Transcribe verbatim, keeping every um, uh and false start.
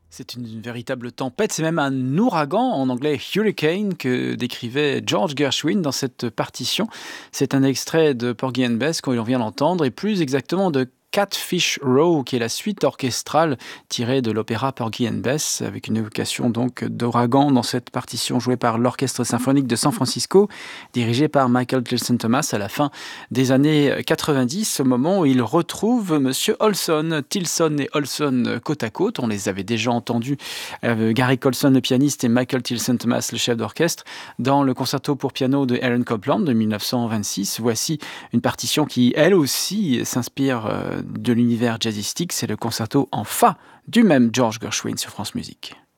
C'est une véritable tempête, c'est même un ouragan, en anglais hurricane, que décrivait George Gershwin dans cette partition. C'est un extrait de Porgy and Bess qu'on vient d'entendre, et plus exactement de Catfish Row, qui est la suite orchestrale tirée de l'opéra Porgy and Bess, avec une évocation donc d'ouragan dans cette partition jouée par l'Orchestre symphonique de San Francisco, dirigé par Michael Tilson Thomas à la fin des années quatre-vingt-dix, au moment où il retrouve Monsieur Olson. Tilson et Olson côte à côte, on les avait déjà entendus, euh, Gary Colson le pianiste et Michael Tilson Thomas le chef d'orchestre, dans le concerto pour piano de Aaron Copland de mille neuf cent vingt-six. Voici une partition qui, elle aussi, s'inspire euh, de l'univers jazzistique, c'est le concerto en fa du même George Gershwin sur France Musique.